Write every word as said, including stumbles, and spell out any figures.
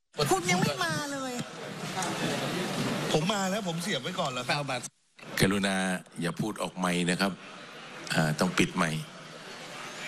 คุณยังไม่มาเลยผมมาแล้วผมเสียบไว้ก่อนแล้วกรุณาอย่าพูดออกไมค์นะครับต้องปิดไมค์